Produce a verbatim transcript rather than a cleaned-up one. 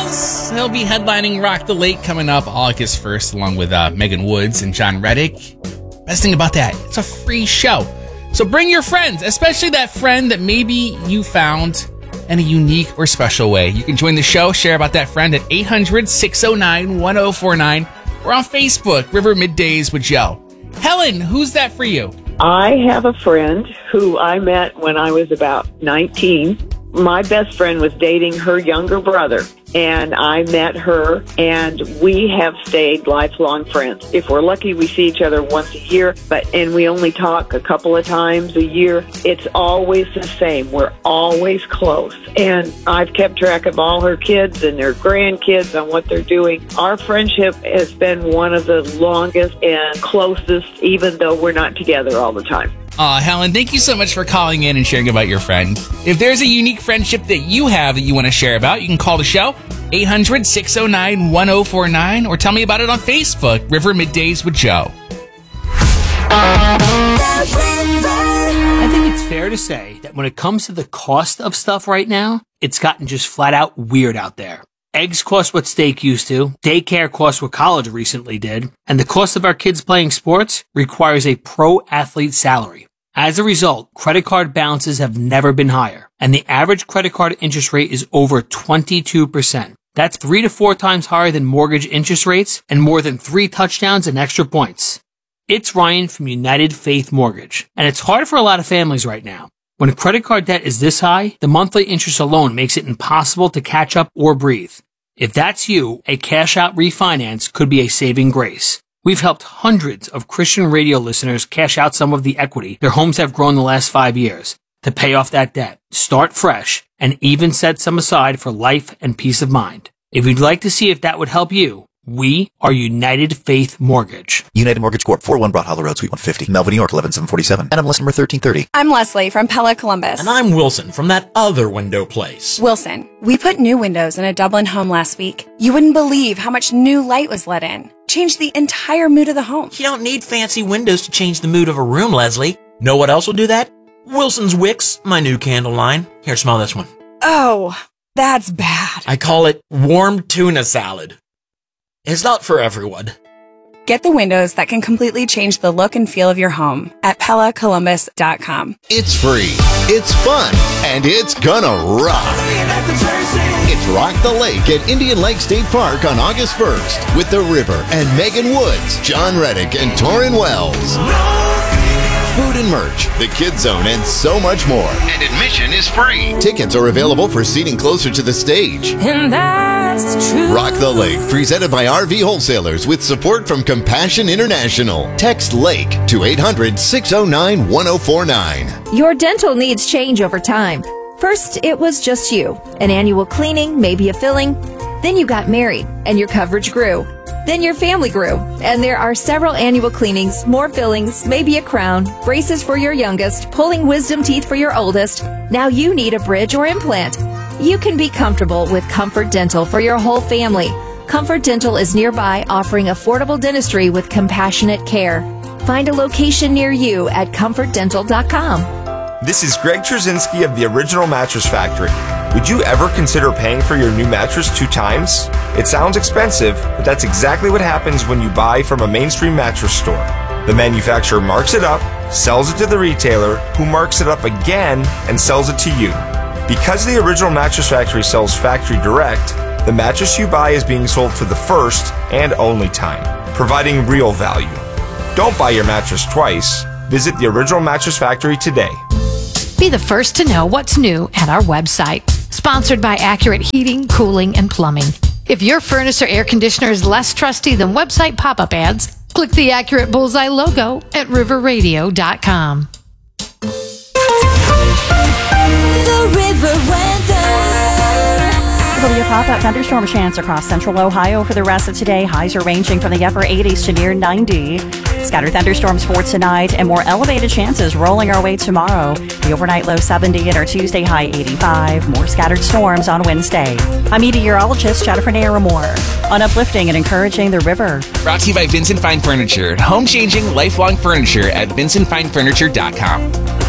Wells. He'll be headlining Rock the Lake coming up August first, along with uh, Megan Woods and John Reddick. Best thing about that, it's a free show. So bring your friends, especially that friend that maybe you found in a unique or special way. You can join the show, share about that friend at eight hundred, six oh nine, one oh four nine. Or on Facebook, River Middays with Joe. Helen, who's that for you? I have a friend who I met when I was about nineteen. My best friend was dating her younger brother, and I met her, and we have stayed lifelong friends. If we're lucky, we see each other once a year, but and we only talk a couple of times a year. It's always the same. We're always close, and I've kept track of all her kids and their grandkids on what they're doing. Our friendship has been one of the longest and closest, even though we're not together all the time. Aw, Helen, thank you so much for calling in and sharing about your friend. If there's a unique friendship that you have that you want to share about, you can call the show, eight hundred, six oh nine, one oh four nine, or tell me about it on Facebook, River Middays with Joe. I think it's fair to say that when it comes to the cost of stuff right now, it's gotten just flat out weird out there. Eggs cost what steak used to, daycare costs what college recently did, and the cost of our kids playing sports requires a pro athlete salary. As a result, credit card balances have never been higher, and the average credit card interest rate is over twenty-two percent. That's three to four times higher than mortgage interest rates and more than three touchdowns and extra points. It's Ryan from United Faith Mortgage, and it's hard for a lot of families right now. When credit card debt is this high, the monthly interest alone makes it impossible to catch up or breathe. If that's you, a cash-out refinance could be a saving grace. We've helped hundreds of Christian radio listeners cash out some of the equity their homes have grown the last five years to pay off that debt, start fresh, and even set some aside for life and peace of mind. If you'd like to see if that would help you, we are United Faith Mortgage. United Mortgage Corp, four oh one Broad Hollow Road, Suite one fifty, Melville, New York, eleven seven forty-seven. N M L S number thirteen thirty. I'm Leslie from Pella Columbus. And I'm Wilson from that other window place. Wilson, we put new windows in a Dublin home last week. You wouldn't believe how much new light was let in. Changed the entire mood of the home. You don't need fancy windows to change the mood of a room, Leslie. Know what else will do that? Wilson's Wicks, my new candle line. Here, smell this one. Oh, that's bad. I call it warm tuna salad. It's not for everyone. Get the windows that can completely change the look and feel of your home at Pella Columbus dot com. It's free, it's fun, and it's gonna rock. It's Rock the Lake at Indian Lake State Park on August first with The River and Megan Woods, John Reddick, and Torrin Wells. Food and merch, the Kids Zone, and so much more. And admission is free. Tickets are available for seating closer to the stage. And that's true. Rock the Lake, presented by R V Wholesalers with support from Compassion International. Text LAKE to eight hundred, six oh nine, one oh four nine. Your dental needs change over time. First, it was just you. An annual cleaning, maybe a filling. Then you got married, and your coverage grew. Then your family grew, and there are several annual cleanings, more fillings, maybe a crown, braces for your youngest, pulling wisdom teeth for your oldest. Now you need a bridge or implant. You can be comfortable with Comfort Dental for your whole family. Comfort Dental is nearby, offering affordable dentistry with compassionate care. Find a location near you at comfort dental dot com. This is Greg Trzynski of the Original Mattress Factory. Would you ever consider paying for your new mattress two times? It sounds expensive, but that's exactly what happens when you buy from a mainstream mattress store. The manufacturer marks it up, sells it to the retailer, who marks it up again and sells it to you. Because the Original Mattress Factory sells factory direct, the mattress you buy is being sold for the first and only time, providing real value. Don't buy your mattress twice. Visit the Original Mattress Factory today. Be the first to know what's new at our website. Sponsored by Accurate Heating, Cooling, and Plumbing. If your furnace or air conditioner is less trusty than website pop-up ads, click the Accurate Bullseye logo at river radio dot com. The River Weather. There'll be a pop-up thunderstorm chance across central Ohio for the rest of today. Highs are ranging from the upper eighties to near ninety. Scattered thunderstorms for tonight and more elevated chances rolling our way tomorrow. The overnight low seventy and our Tuesday high eighty-five. More scattered storms on Wednesday. I'm meteorologist Jennifer Naramore on uplifting and encouraging the river. Brought to you by Vincent Fine Furniture. Home-changing, lifelong furniture at vincent fine furniture dot com.